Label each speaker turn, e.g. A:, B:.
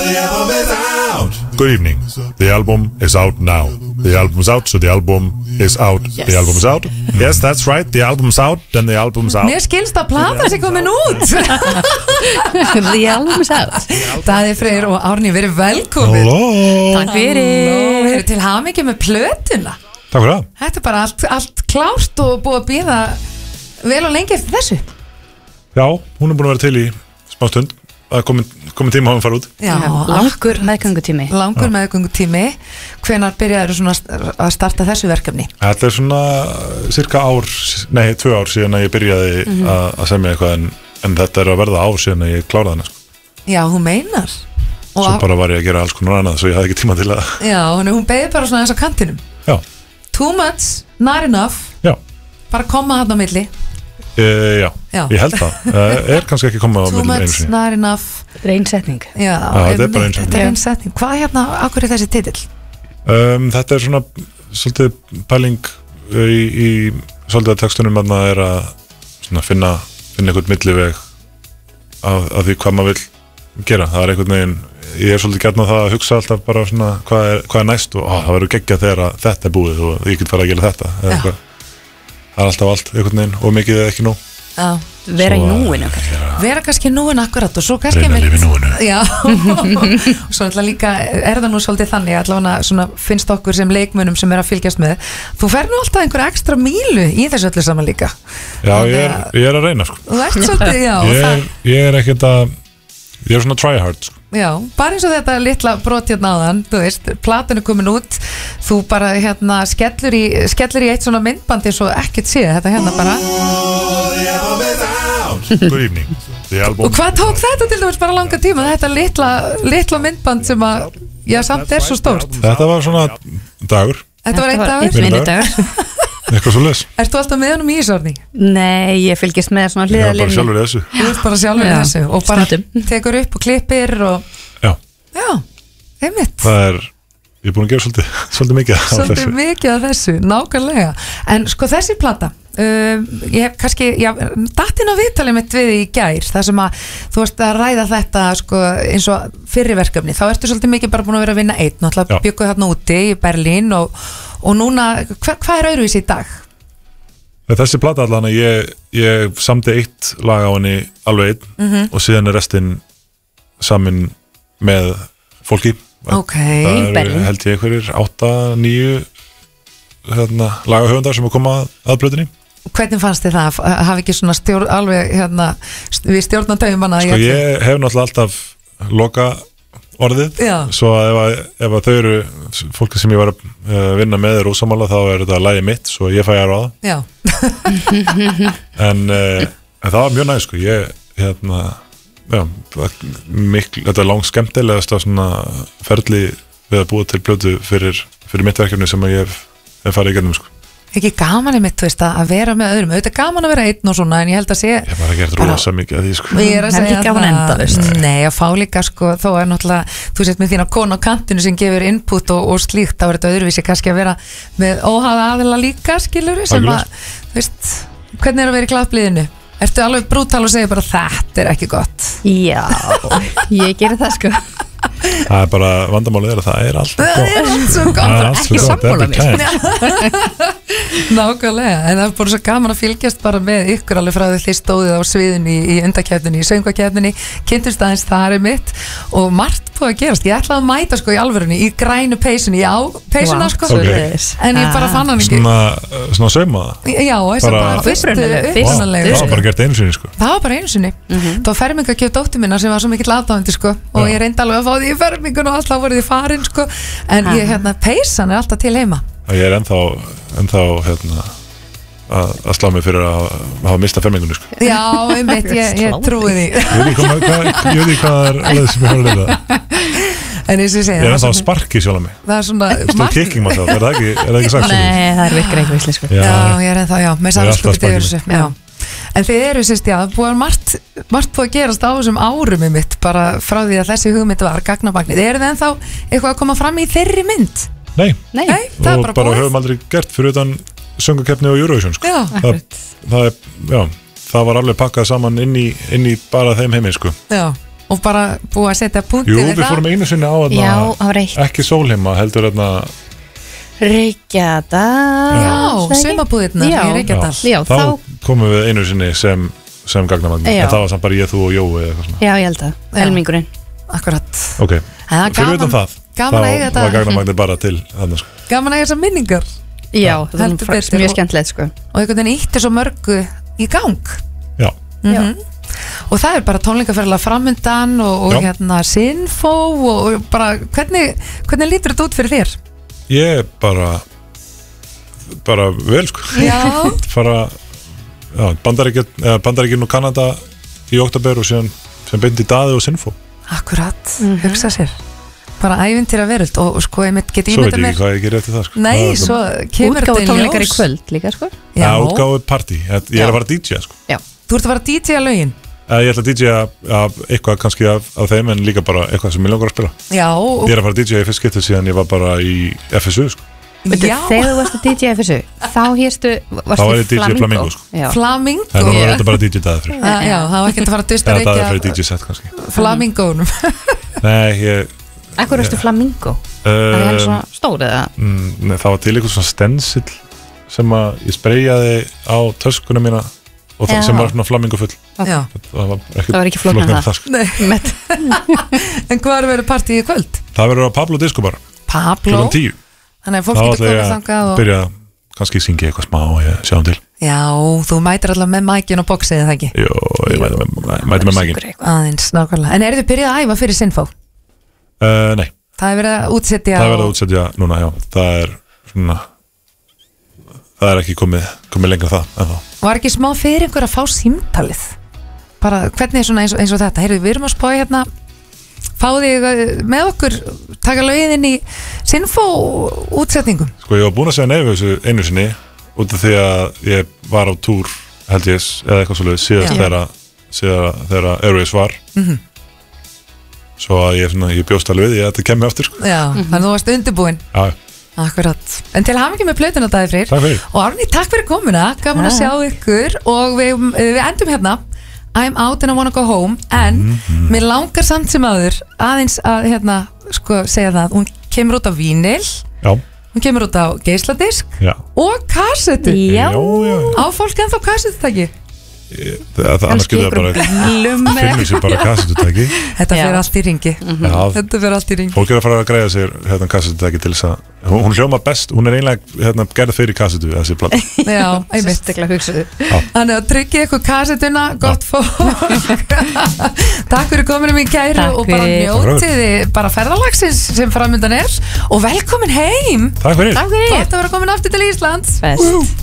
A: Good evening. The album is out now. The album's out, so the album is out.
B: Yes.
A: The album is out. Yes, that's right. The album's out, then the album's out.
C: Mér skilst að plata sig komin út.
B: The album is out.
C: Daði Freyr og Árný, verið velkomin.
A: Hello.
B: Takk fyrir.
C: Verið til hamingju með plötuna.
A: Takk fyrir það.
C: Þetta er bara allt klárt og búið að bíða vel og lengi eftir þessu.
A: Já, hún er búin að vera til í smá stund. Það er komin tíma að hún fara út.
C: Já,
B: Langur meðgöngutími.
C: langur meðgöngutími. Hvenær byrjaðu svona að starta þessu verkefni?
A: Þetta er svona cirka 2 ár síðan að ég byrjaði að semja eitthvað en þetta er að verða ár síðan að ég kláraði hana sko.
C: Já, hún meinar. Og
A: Svo bara var ég að gera alls konar annað svo ég hafði ekki tíma til að
C: já, hún beið bara svona eins á kantinum.
A: Já,
C: Too much, not enough.
A: já,
C: Bara koma þarna á milli.
A: já,
C: Já.
A: ég held það er kannski ekki komið á
C: Too
A: millum einu
C: much,
A: sinni.
C: not enough.
B: Reynsetning.
C: Já,
A: þetta er bara ein setning.
C: Þetta er ein setning. Hvað hérna, akkur er þessi titill?
A: Þetta er svona svolítið pæling í svolítið að textunum að er að svona finna einhvern milliveg af því hvað maður vill gera. Það er einhvern veginn, ég er svolítið gætn á það að hugsa alltaf bara svona hvað er næst og það verður geggjað þegar að þetta er búið og ég get fara að gera þetta eða eitthvað. Það er alltaf allt einhvern veginn og mikið eða ekki nóg.
C: Já.
B: Vera í núinu.
C: Vera kannski núin akkurat og svo kannski
A: Reyna að lifa í núinu.
C: Já. Og svo náttúrulega líka er það nú svolítið þannig allavega svona finnst okkur sem leikmönnum sem er að fylgjast með. Þú fer nú alltaf einhver ekstra mílu í þessu öllu saman líka.
A: Já, ég er að reyna sko.
C: Þú ert svolítið, já.
A: Ég er ekkert að ég er svona try hard sko.
C: Já, bara eins og þetta litla brot hérna áðan, þú veist, platan er komin út, þú bara hérna skellir í eitt svona myndbandi eins og ekkert sé, þetta hérna bara.
A: Good evening.
C: Og hvað tók þetta til dæmis bara langa tíma, þetta litla myndband sem að, já, samt er svo stórt.
A: Þetta var svona dagur.
C: Þetta var einn dagur.
B: Einn vinnudagur.
A: Eitthvað svo les.
C: Ertu alltaf með honum í Ísárni?
B: Nei, ég fylgist með svona
A: Ég var bara
B: hliðalínu.
A: sjálfur í þessu.
C: Þú ert bara sjálfur í
B: Já,
C: þessu og bara
B: stundum.
C: tekur upp og klippir og
A: Já,
C: já, einmitt.
A: það er ég er búin að gera svolítið mikið af
C: Svolítið
A: þessu.
C: mikið af þessu, nákvæmlega. En sko þessi plata, ég hef kannski, já, datt inn á viðtalið mitt við í gær, það sem að þú varst að ræða þetta sko eins og fyrri verkefni, þá ertu svolítið mikið bara búin að vera að vinna einn, náttúrulega
A: Já.
C: bygguð þarna úti í Berlín og núna, hvað er öðruvísi í dag?
A: Þessi plata allan að ég samdi eitt lag á henni alveg einn og síðan er restinn samin með fólki.
C: Ok,
A: Það eru
B: Berlín.
A: held ég einhverjir 8-9 lagahöfundar sem að koma að blöðinni.
C: hvernig fannst þið það að hafa ekki svona alveg hérna, við stjórnandauðum hana
A: Sko ég hef náttúrulega alltaf loka orðið,
C: Já.
A: svo ef að þau eru fólki sem ég var að vinna með er ósamála þá er þetta lagið mitt, svo ég fæ að ráða.
C: Já,
A: En það var mjög næst sko. Ég já, þetta er langt skemmtilegast að svona ferli við að búa til plötu fyrir mitt verkefni sem að ég hef farið í gennum sko.
C: ekki gaman í mitt, þú veist, að vera með öðrum, auðvitað gaman að vera einn og svona, en ég held að sé
A: Ég hef bara gert rosa mikið að því sko.
C: Ég er að
B: Það er
C: segja
B: ekki gaman endalaust.
C: Nei, að fá líka sko, þó er náttúrulega þú sett með þína konu á kantinu sem gefur input og slíkt, þá er þetta öðruvísi kannski að vera með óhafa aðila líka skilur sem að, þú veist hvernig er að vera í glaðbliðinu? Ertu alveg brútal og segir bara þetta er ekki gott?
B: Já, ég gerir það sko.
A: Það er bara, vandamálið er að það er alltaf
C: Það
A: gott.
C: er allt svo
A: Það
C: gott
A: er allt svo
B: ekki
A: gott,
B: sammála
A: every
B: mér.
A: time.
C: Nákvæmlega, en það er bara svo gaman að fylgjast bara með ykkur alveg frá því þið stóðið á sviðinu í undakefninni, í söngvakefninni kynntust aðeins það er mitt og margt búið að gerast, ég ætlaði að mæta sko í alvörunni í grænu peysunni, já, peysuna
B: Vá,
C: sko
B: svoleiðis.
C: en ég bara fann hann ekki
A: Svona sauma það.
C: Já, þess að bara fyrstu
B: Upprunalegu,
C: upprunalegu.
A: Það var bara gert einu sinni sko.
C: Það var bara einu sinni Það var fermingagjöf dóttir minna sem var svo mikill aðdáðandi sko og
A: Já.
C: ég reyndi alveg að fá því í fermingun og alltaf voru því farin sko en ég, peysan er alltaf til heima
A: Ég er ennþá að slá mig fyrir að hafa mistað fermingunni sko.
C: Já, einmitt, ég trúi því
A: Ég veit ekki hvað það er alveg sem ég har að leita.
C: En eins og ég segi
A: Ég er ennþá að sparki sjálf mig.
C: Það er svona
A: Stóð kicking myself, er það ekki sagt?
B: Nei, það er virkar eitthvað ísli sko.
C: Já, ég er ennþá, já, með
A: Ég er alltaf
C: samskupið yfir
A: að
C: þessu já. En þið eru, sérst, já, búið margt búið að gerast á þessum árum mitt bara frá því að þessi hugmynd var gagnabagnið. Eru þið ennþá eitthvað að koma fram í þeirri mynd?
A: Nei,
B: Nei,
C: það er
A: og
C: bara
A: bara
C: búið
A: höfum aldrei gert fyrir utan söngukeppni og Eurovision sko.
C: Já,
A: það var alveg pakkað saman inn í bara þeim heiminn sko.
C: já, og bara búið að setja punkti
A: Jú,
C: við
A: við
C: það.
A: fórum einu sinni á
B: Já, á reitt.
A: ekki Sólheima, heldur
B: Reykjadal
C: Já,
B: það ekki?
C: sumabúðirnar
B: Já.
C: í Reykjadal.
B: Já,
A: þá komum við einu sinni sem gagnamagn,
B: Já.
A: en það var samt bara ég, þú og Jói eða eitthvað svona.
B: Já, ég held að,
C: Já.
B: helmingurinn
C: Akkurat.
A: Ok,
C: En
A: fyrir utan það,
C: gaman að eiga
A: þá var
C: þetta,
A: gagnamagnir bara til þarna, sko.
C: gaman að eiga þessar minningar
B: Já, það
C: heldur
B: er
C: betur.
B: mjög skemmtilegt sko.
C: og einhvern veginn ítti svo mörgu í gang.
A: Já,
B: Já.
C: Og það er bara tónleikaferðilega framundan og
A: Já.
C: hérna Sinfó og bara hvernig lítur þetta út fyrir þér?
A: ég bara vel, sko.
C: Já,
A: Fara, já, Bandaríkin og Kanada í október og síðan sem beint í Daði og Sinfó.
C: akkurat, hugsa sér bara ævintýra veröld og sko ég get
A: Svo veit
C: ímynda
A: ég
C: mér
A: ekki hvað ég gerir eftir það, sko.
C: Nei,
A: Það er
C: svo kemur
B: Útgáfu
C: þetta í
B: tónleikar í
C: ljós.
B: kvöld líka sko.
C: Já,
A: útgáfu partí, ég er
B: Já.
A: að fara að DJ, sko.
B: Já,
C: þú ert að fara að DJ-a lögin.
A: Ég ætla að DJ eitthvað kannski af þeim, en líka bara eitthvað sem ég langar að spila.
C: Já, og,
A: Ég er að fara að DJ í fyrst skipti síðan ég var bara í FSU, sko.
B: veitu,
C: já,
B: þegar þú varst að DJ FSU þá héstu,
A: Þá var ég DJ Flamingo, sko.
B: Já,
C: Flamingo.
A: En það var þetta bara DJ Daði fyrir.
C: Já, það var ekki að fara að dusta
A: Eða Daði fyrir
C: reykja
A: DJ set kannski.
C: Flamingónum.
A: Nei,
B: Akkur varstu Flamingo? Það er hann svona stór eða?
A: það var til eitthvað svona stencil sem að ég spreyjaði á töskuna mína og það
B: Já.
A: sem var svona flamingo full.
C: Já,
A: Það var
B: Það var ekki flóknara en það.
A: sko.
C: nei.
B: Met-
C: En hvað er verið partíð í kvöld?
A: Það verður á Pablo Disco bar,
C: Pablo.
A: klukkan 10.
C: Þannig að fólk
A: Þá
C: getur
A: ætla
C: komið
A: ég
C: þangað
A: að
C: og...
A: byrja kannski að syngja eitthvað smá og ég sjáum til.
C: Já, þú mætir alltaf með mækin og boxið, eða ekki?
A: Jó, ég mæti með mækin.
C: Aðeins, nákvæmlega. En eru þið byrjað að æfa fyrir Sinfó?
A: Nei,
C: Það er verið að útsetja
A: það verður að útsetja núna, já. Það er svona, það er ekki komið lengra það en þá.
C: Var ekki smá fyrir einhver að fá símtalið? Bara hvernig er svona eins og þetta? Heyrðu, við erum að spá hérna fá þig með okkur, taka lögin inn í Sinfó útsetningum.
A: Sko, ég var búin að segja nei við þessu einu sinni út af því að ég var á túr, held ég, eða eitthvað svolítið síðast þegar Airways var. Svo að ég bjóst alveg við, ég ætti að kemja aftur, sko.
C: Já, þannig að þú varst undirbúin.
A: Já,
C: Akkurat. En til hafa ekki með plötuna, Daði Freyr.
A: takk fyrir.
C: Og Árný, takk fyrir komuna, gaman að sjá ykkur og við endum hérna I'm out and I wanna go home, en mér langar samt sem áður aðeins að hérna, sko, segja það, hún kemur út á vínil,
A: Já,
C: hún kemur út á geisladisk
A: já.
C: og kassetu.
B: Já,
C: Á fólk ennþá kassetu ekki?
A: Það annars
B: kannski
A: getur það bara
B: ykkur bílum með
A: finnir sér bara kassetutæki.
C: Þetta
B: Já.
C: fer allt í ringi.
A: Já,
C: Þetta fer allt í ringi.
A: fólk er að fara að greiða sér hérna kassetutæki til þess að hún hljóma best, hún er einlega gerð fyrir kassetu þessi plata.
C: Já, einmitt.
B: Sérstaklega hugsaðu.
C: Þannig að tryggja ykkur kassetuna, gott fólk. Takk fyrir kominu mín kæru
B: Takk
C: og bara
B: fyrir.
C: njótiði bara ferðalagsins sem framöndan er og velkomin heim.
A: Takk fyrir.
B: Takk fyrir.
C: Gott að vera komin aftur til Íslands.
B: Best.